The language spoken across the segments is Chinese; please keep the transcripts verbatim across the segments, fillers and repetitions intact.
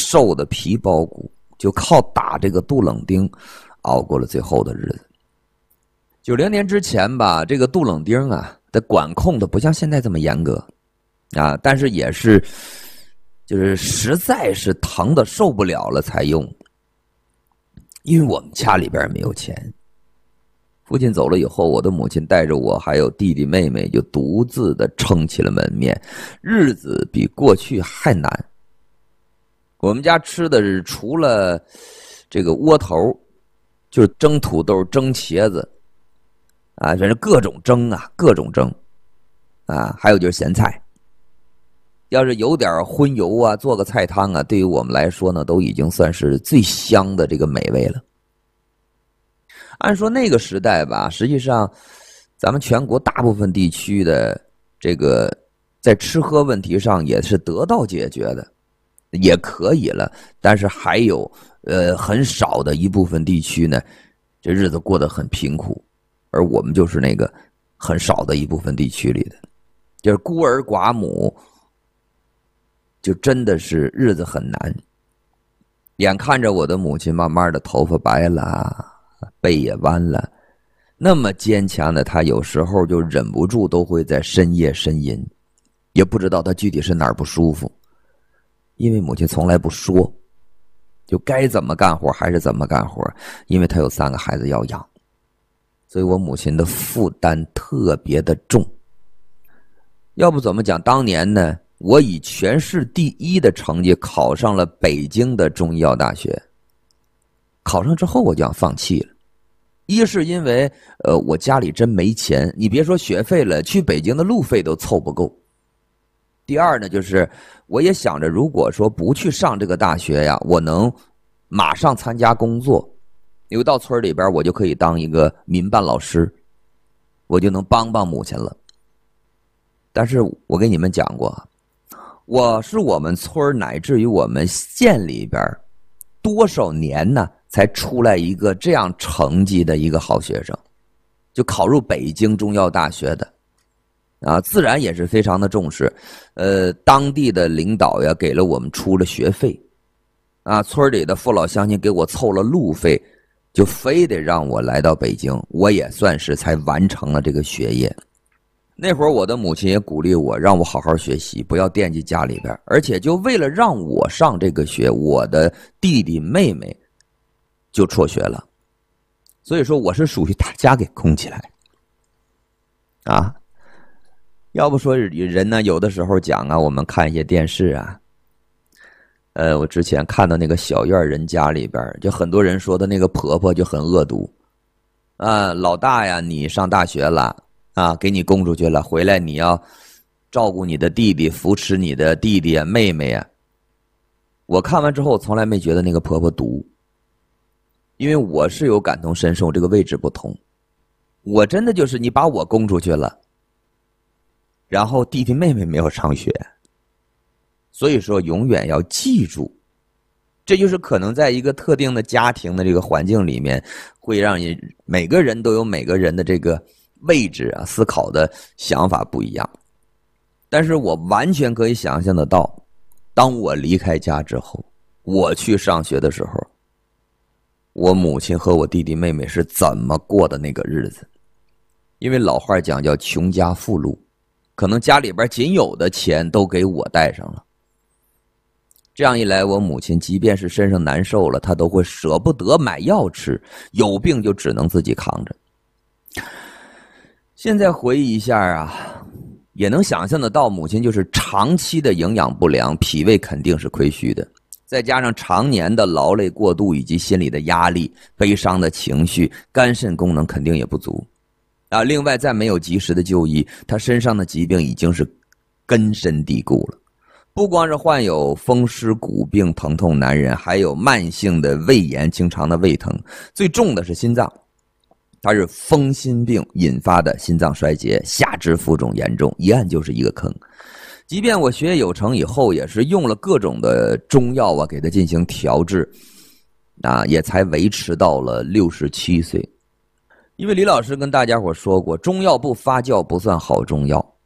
瘦的皮包骨，就靠打这个杜冷丁熬过了最后的日子。九零年之前吧，这个杜冷丁啊的管控的不像现在这么严格啊，但是也是就是实在是疼的受不了了才用，因为我们家里边没有钱。父亲走了以后，我的母亲带着我还有弟弟妹妹就独自的撑起了门面，日子比过去还难。我们家吃的是除了这个窝头，就是蒸土豆、蒸茄子啊，反正各种蒸啊，各种蒸啊，还有就是咸菜。要是有点荤油啊，做个菜汤啊，对于我们来说呢，都已经算是最香的这个美味了。按说那个时代吧，实际上咱们全国大部分地区的这个在吃喝问题上也是得到解决的，也可以了，但是还有呃很少的一部分地区呢，这日子过得很贫苦，而我们就是那个很少的一部分地区里的，就是孤儿寡母，就真的是日子很难。眼看着我的母亲慢慢的头发白了，背也弯了，那么坚强的她有时候就忍不住都会在深夜呻吟，也不知道她具体是哪儿不舒服，因为母亲从来不说，就该怎么干活还是怎么干活，因为她有三个孩子要养，所以我母亲的负担特别的重。要不怎么讲当年呢，我以全市第一的成绩考上了北京的中医药大学。考上之后我就想放弃了，一是因为呃我家里真没钱，你别说学费了，去北京的路费都凑不够。第二呢，就是我也想着如果说不去上这个大学呀，我能马上参加工作，因为到村里边我就可以当一个民办老师，我就能帮帮母亲了。但是我跟你们讲过，我是我们村乃至于我们县里边多少年呢才出来一个这样成绩的一个好学生，就考入北京中药大学的啊，自然也是非常的重视。呃，当地的领导呀给了我们出了学费啊，村里的父老乡亲给我凑了路费，就非得让我来到北京，我也算是才完成了这个学业。那会儿我的母亲也鼓励我，让我好好学习，不要惦记家里边，而且就为了让我上这个学，我的弟弟妹妹就辍学了。所以说我是属于大家给供起来啊。要不说人呢，有的时候讲啊，我们看一些电视啊，呃，我之前看到那个小院人家里边，就很多人说的那个婆婆就很恶毒啊，老大呀，你上大学了啊，给你供出去了，回来你要照顾你的弟弟，扶持你的弟弟啊妹妹啊。我看完之后从来没觉得那个婆婆毒，因为我是有感同身受，这个位置不同。我真的就是你把我供出去了，然后弟弟妹妹没有上学，所以说永远要记住，这就是可能在一个特定的家庭的这个环境里面，会让你每个人都有每个人的这个位置啊，思考的想法不一样。但是我完全可以想象得到，当我离开家之后，我去上学的时候，我母亲和我弟弟妹妹是怎么过的那个日子。因为老话讲叫穷家富路，可能家里边仅有的钱都给我带上了。这样一来，我母亲即便是身上难受了，她都会舍不得买药吃，有病就只能自己扛着。现在回忆一下啊，也能想象得到，母亲就是长期的营养不良，脾胃肯定是亏虚的，再加上常年的劳累过度以及心理的压力、悲伤的情绪，肝肾功能肯定也不足啊。另外再没有及时的就医，她身上的疾病已经是根深蒂固了，不光是患有风湿骨病疼痛难忍，还有慢性的胃炎，经常的胃疼，最重的是心脏，它是风心病引发的心脏衰竭，下肢浮肿严重，一按就是一个坑。即便我学业有成以后，也是用了各种的中药啊，给它进行调治，啊，也才维持到了六十七岁。因为李老师跟大家伙说过，中药不发酵不算好中药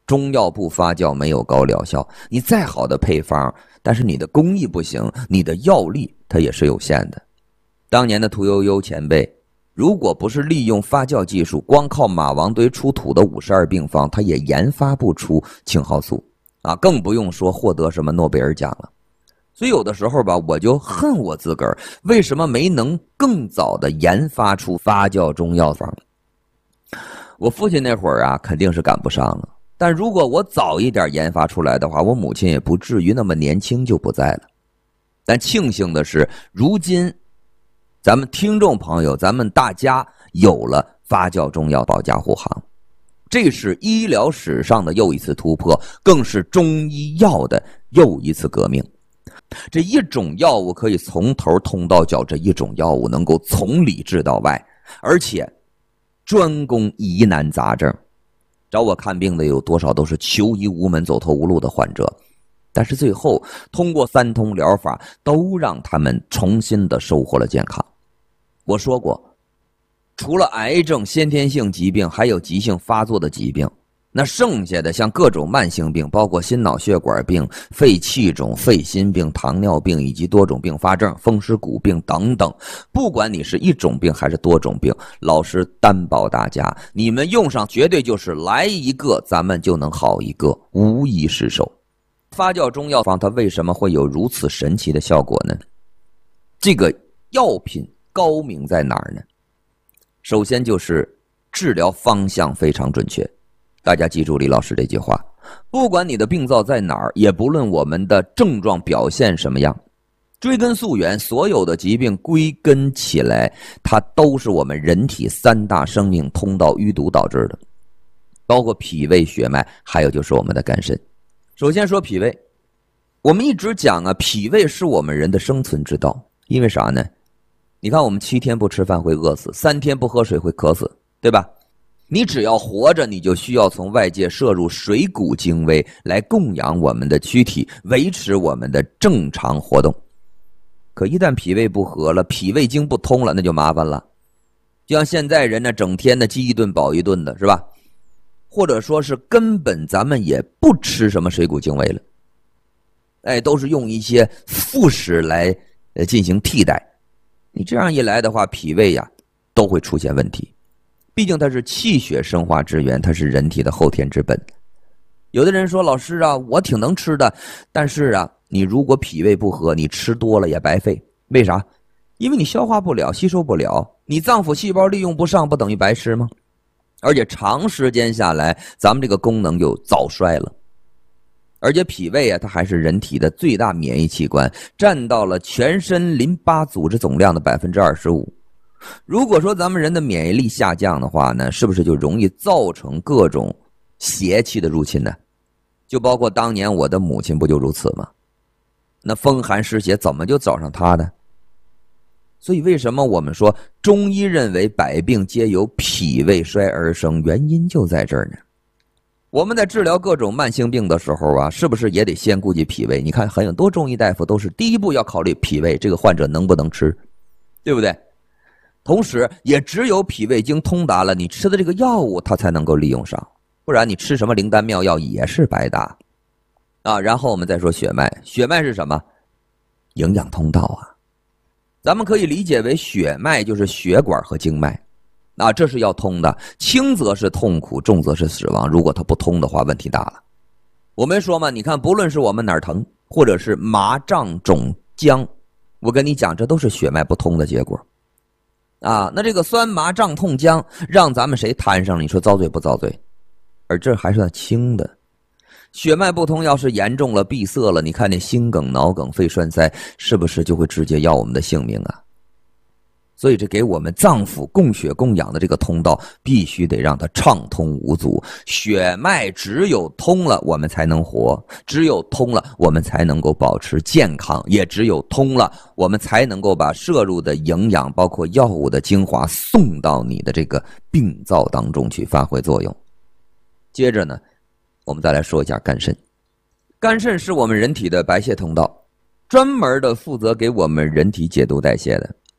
中药不发酵没有高疗效，你再好的配方，但是你的工艺不行，你的药力它也是有限的。当年的屠呦呦前辈，如果不是利用发酵技术，光靠马王堆出土的五十二病方，他也研发不出青蒿素啊，更不用说获得什么诺贝尔奖了。所以有的时候吧，我就恨我自个儿，为什么没能更早的研发出发酵中药方？我父亲那会儿啊，肯定是赶不上了。但如果我早一点研发出来的话，我母亲也不至于那么年轻就不在了。但庆幸的是，如今咱们听众朋友，咱们大家有了发酵中药保驾护航，这是医疗史上的又一次突破，更是中医药的又一次革命。这一种药物可以从头通到脚，这一种药物能够从里治到外，而且专攻疑难杂症。找我看病的有多少都是求医无门、走投无路的患者，但是最后通过三通疗法，都让他们重新的收获了健康。我说过，除了癌症、先天性疾病，还有急性发作的疾病，那剩下的像各种慢性病，包括心脑血管病、肺气肿、肺心病、糖尿病以及多种并发症、风湿骨病等等，不管你是一种病还是多种病，老师担保大家，你们用上绝对就是来一个咱们就能好一个，无一失手。发酵中药方它为什么会有如此神奇的效果呢？这个药品高明在哪儿呢？首先就是治疗方向非常准确。大家记住李老师这句话，不管你的病灶在哪儿，也不论我们的症状表现什么样，追根溯源，所有的疾病归根起来，它都是我们人体三大生命通道淤堵导致的，包括脾胃、血脉，还有就是我们的肝肾。首先说脾胃，我们一直讲啊，脾胃是我们人的生存之道。因为啥呢？你看我们七天不吃饭会饿死，三天不喝水会渴死，对吧？你只要活着，你就需要从外界摄入水谷精微来供养我们的躯体，维持我们的正常活动。可一旦脾胃不和了，脾胃经不通了，那就麻烦了。就像现在人呢，整天的饥一顿饱一顿的，是吧？或者说是根本咱们也不吃什么水谷精微了，哎，都是用一些副食来呃进行替代。你这样一来的话，脾胃呀都会出现问题。毕竟它是气血生化之源，它是人体的后天之本。有的人说，老师啊，我挺能吃的，但是啊，你如果脾胃不和，你吃多了也白费。为啥？因为你消化不了，吸收不了，你脏腑细胞利用不上，不等于白吃吗？而且长时间下来，咱们这个功能就早衰了。而且脾胃啊，它还是人体的最大免疫器官，占到了全身淋巴组织总量的 百分之二十五。如果说咱们人的免疫力下降的话呢，是不是就容易造成各种邪气的入侵呢？就包括当年我的母亲不就如此吗？那风寒湿邪怎么就找上她呢？所以为什么我们说中医认为百病皆由脾胃衰而生，原因就在这儿呢。我们在治疗各种慢性病的时候啊，是不是也得先顾及脾胃？你看很多中医大夫都是第一步要考虑脾胃，这个患者能不能吃，对不对？同时也只有脾胃经通达了，你吃的这个药物它才能够利用上，不然你吃什么灵丹妙药也是白搭啊。然后我们再说血脉，血脉是什么？营养通道啊。咱们可以理解为血脉就是血管和经脉啊，这是要通的，轻则是痛苦，重则是死亡。如果它不通的话，问题大了。我没说嘛，你看不论是我们哪儿疼，或者是麻胀肿僵，我跟你讲，这都是血脉不通的结果啊。那这个酸麻胀痛僵让咱们谁摊上了？你说遭罪不遭罪？而这还算轻的。血脉不通要是严重了，闭塞了，你看那心梗、脑梗、肺栓塞，是不是就会直接要我们的性命啊？所以这给我们脏腑供血供氧的这个通道必须得让它畅通无阻，血脉只有通了我们才能活，只有通了我们才能够保持健康，也只有通了我们才能够把摄入的营养包括药物的精华送到你的这个病灶当中去发挥作用。接着呢，我们再来说一下肝肾。肝肾是我们人体的白泄通道，专门的负责给我们人体解毒代谢的。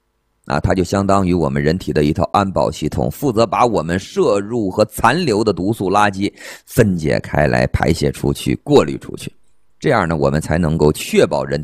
啊，它就相当于我们人体的一套安保系统，负责把我们摄入和残留的毒素垃圾分解开来，排泄出去，过滤出去。这样呢，我们才能够确保人体